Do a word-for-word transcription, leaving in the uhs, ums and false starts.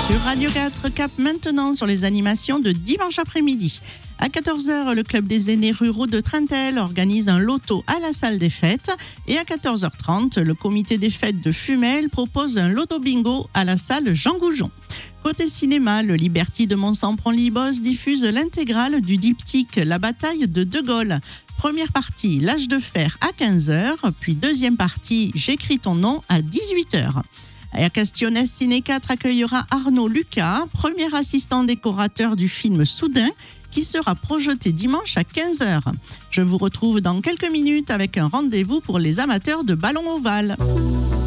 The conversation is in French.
Sur Radio quatre, cap maintenant sur les animations de dimanche après-midi. À quatorze heures, le Club des aînés ruraux de Trentel organise un loto à la salle des fêtes. Et à quatorze heures trente, le comité des fêtes de Fumel propose un loto bingo à la salle Jean Goujon. Côté cinéma, le Liberty de Mont-Saint-Bron-Libos diffuse l'intégrale du diptyque La bataille de De Gaulle. Première partie, L'âge de fer à quinze heures, puis deuxième partie, J'écris ton nom à dix-huit heures. Et à Castionès, Ciné quatre accueillera Arnaud Lucas, premier assistant décorateur du film Soudain, qui sera projeté dimanche à quinze heures. Je vous retrouve dans quelques minutes avec un rendez-vous pour les amateurs de ballon ovale.